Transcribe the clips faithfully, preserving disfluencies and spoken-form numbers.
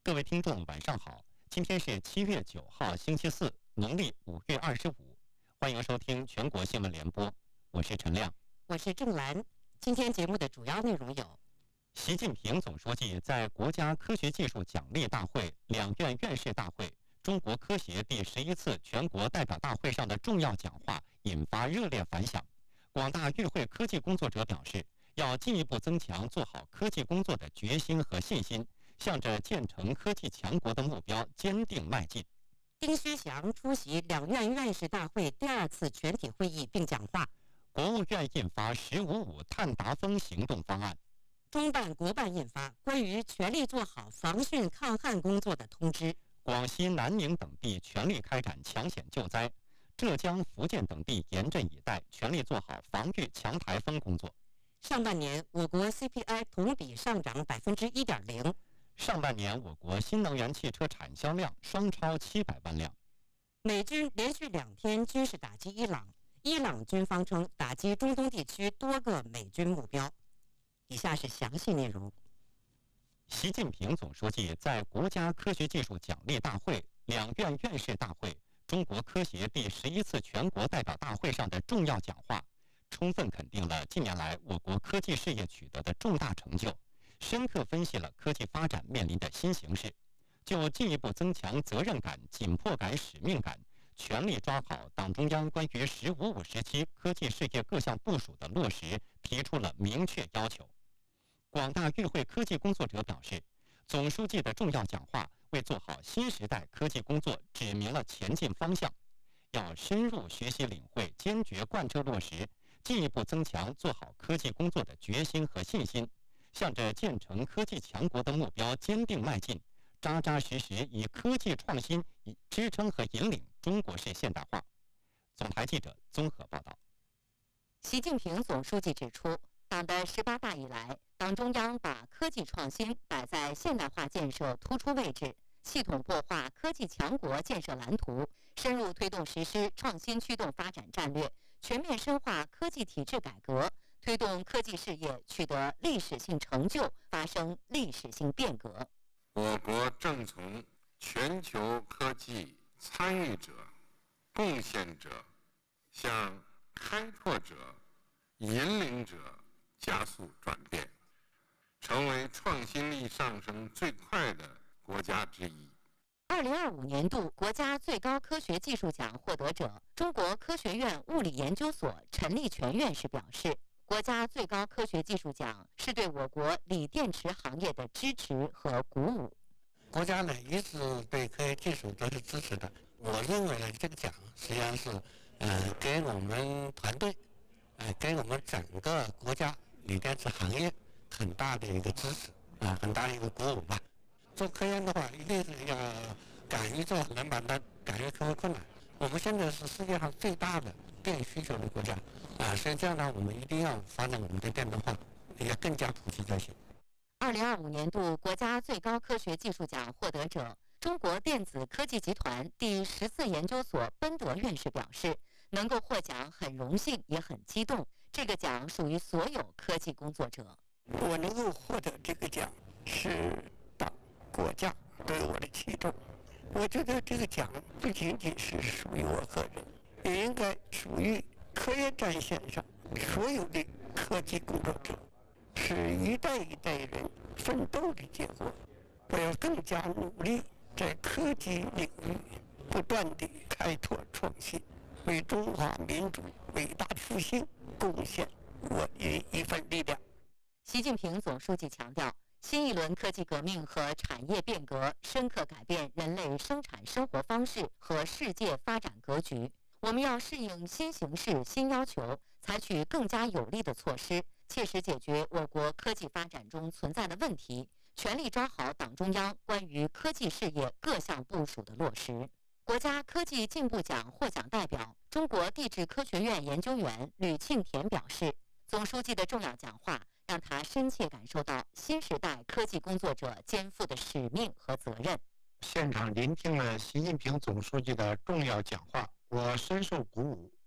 各位听众，晚上好！今天是七月九号，星期四，农历五月二十五。欢迎收听全国新闻联播，我是陈亮， 我是郑兰。今天节目的主要内容有： 习近平总书记在国家科学技术奖励大会、两院院士大会、中国科协第十一次全国代表大会上的重要讲话引发热烈反响。广大与会科技工作者表示，要进一步增强做好科技工作的决心和信心，向着建成科技强国的目标坚定迈进。 丁薛祥出席两院院士大会第二次全体会议并讲话。 国务院印发“十五五”碳达峰行动方案。 中办国办印发关于全力做好防汛抗旱工作的通知。 广西南宁等地全力开展抢险救灾，浙江、福建等地严阵以待，全力做好防御强台风工作。 上半年，我国 C P I 同比上涨百分之一点零。 上半年，我国新能源汽车产销量双超七百万辆。 美军连续两天军事打击伊朗，伊朗军方称打击中东地区多个美军目标。以下是详细内容。 习近平总书记在国家科学技术奖励大会、两院院士大会、中国科协第十一次全国代表大会上的重要讲话，充分肯定了近年来我国科技事业取得的重大成就，深刻分析了科技发展面临的新形势，就进一步增强责任感、紧迫感、使命感，全力抓好党中央关于“十五五”时期科技事业各项部署的落实，提出了明确要求。广大与会科技工作者表示，总书记的重要讲话为做好新时代科技工作指明了前进方向，要深入学习领会，坚决贯彻落实，进一步增强做好科技工作的决心和信心，向着建成科技强国的目标坚定迈进，扎扎实实以科技创新支撑和引领中国式现代化。总台记者综合报道。 习近平总书记指出，党的十八大以来，党中央把科技创新摆在现代化建设突出位置，系统擘画科技强国建设蓝图，深入推动实施创新驱动发展战略，全面深化科技体制改革，推动科技事业取得历史性成就，发生历史性变革。 我国正从全球科技参与者、贡献者向开拓者、引领者加速转变，成为创新力上升最快的国家之一。 二零二五年度国家最高科学技术奖获得者、中国科学院物理研究所陈立全院士表示，国家最高科学技术奖是对我国锂电池行业的支持和鼓舞。 国家呢一直对科学技术都是支持的。我认为呢，这个奖实际上是，呃，给我们团队，呃，给我们整个国家锂电池行业很大的一个支持啊、呃，很大的一个鼓舞吧。做科研的话，一定是要敢于做冷板凳，敢于克服困难。我们现在是世界上最大的电需求的国家啊、呃，所以这样呢，我们一定要发展我们的电动化，也更加普及才行。 二零二五年度国家最高科学技术奖获得者、中国电子科技集团第十四研究所奔德院士表示，能够获奖很荣幸，也很激动。这个奖属于所有科技工作者。 我能够获得这个奖，是党、国家对我的器重。我觉得这个奖不仅仅是属于我个人，也应该属于科研战线上所有的科技工作者，是一代一代人奋斗的结果。我要更加努力，在科技领域不断地开拓创新，为中华民族伟大复兴贡献我的一份力量。 习近平总书记强调，新一轮科技革命和产业变革深刻改变人类生产生活方式和世界发展格局。我们要适应新形势、新要求，采取更加有力的措施，切实解决我国科技发展中存在的问题，全力抓好党中央关于科技事业各项部署的落实。国家科技进步奖获奖代表、中国地质科学院研究员吕庆田表示，总书记的重要讲话让他深切感受到新时代科技工作者肩负的使命和责任。 现场聆听了习近平总书记的重要讲话，我深受鼓舞，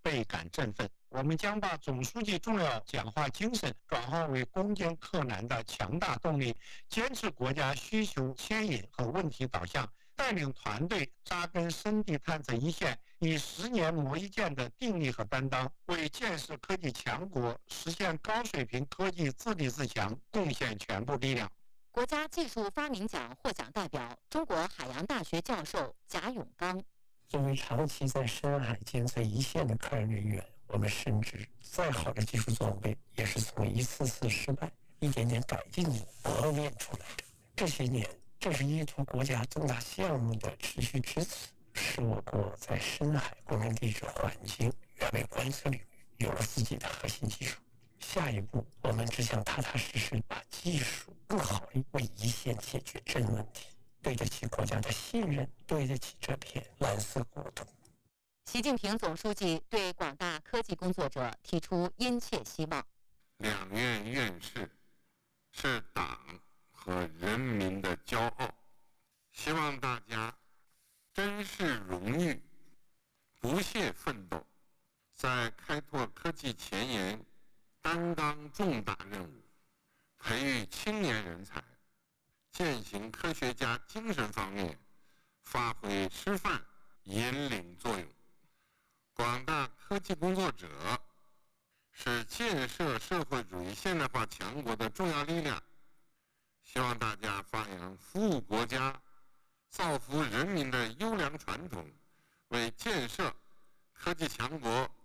倍感振奋。我们将把总书记重要讲话精神转化为攻坚克难的强大动力，坚持国家需求牵引和问题导向，带领团队扎根深地探测一线，以十年磨一剑的定力和担当，为建设科技强国、实现高水平科技自立自强贡献全部力量。 国家技术发明奖获奖代表、中国海洋大学教授贾永刚。 作为长期在深海监测一线的科研人员，我们深知，再好的技术装备也是从一次次失败、一点点改进磨练出来的。这些年，正是依托国家重大项目的持续支持，使我国在深海公共地质环境远位观测领域有了自己的核心技术。下一步，我们只想踏踏实实把技术更好地为一线解决真问题，对得起国家的信任，对得起这片蓝色国土。 习近平总书记对广大科技工作者提出殷切希望。 两院院士是党和人民的骄傲，希望大家珍视荣誉，不懈奋斗，在开拓科技前沿担当重大任务，培育青年人才，践行科学家精神方面发挥示范引领作用。广大科技工作者是建设社会主义现代化强国的重要力量，希望大家发扬服务国家、造福人民的优良传统，为建设科技强国